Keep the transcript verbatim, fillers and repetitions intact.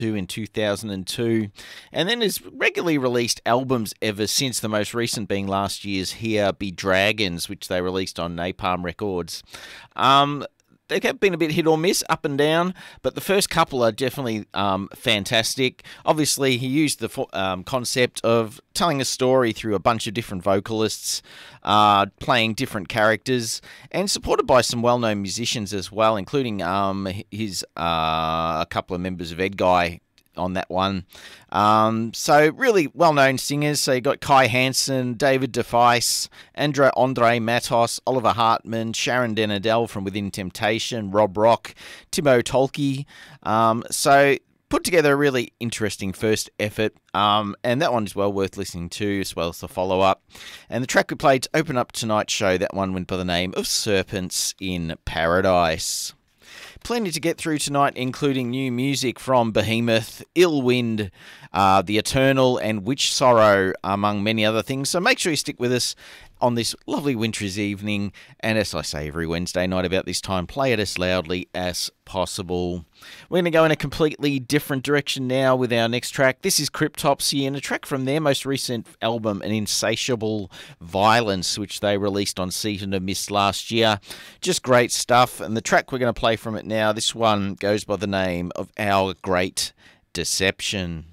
in two thousand two, and then has regularly released albums ever since, the most recent being last year's Here Be Dragons, which they released on Napalm Records. Um, They have been a bit hit or miss, up and down, but the first couple are definitely um, fantastic. Obviously, he used the um, concept of telling a story through a bunch of different vocalists, uh, playing different characters, and supported by some well-known musicians as well, including um, his uh, a couple of members of Edguy on that one. Um, so really well-known singers. So you got Kai Hansen, David DeFice, Andre, Andre Matos, Oliver Hartman, Sharon Denadel from Within Temptation, Rob Rock, Timo Tolkki. Um, so put together a really interesting first effort, um, and that one is well worth listening to, as well as the follow-up. And the track we played to open up tonight's show, that one went by the name of Serpents in Paradise. Plenty to get through tonight, including new music from Behemoth, Ill Wind, uh, The Eternal, and Witch Sorrow, among many other things. So make sure you stick with us on this lovely winter's evening. And as I say every Wednesday night about this time, play it as loudly as possible. We're going to go in a completely different direction now with our next track. This is Cryptopsy, and a track from their most recent album, An Insatiable Violence, which they released on Season of Mist last year. Just great stuff. And the track we're going to play from it now, this one goes by the name of Our Great Deception.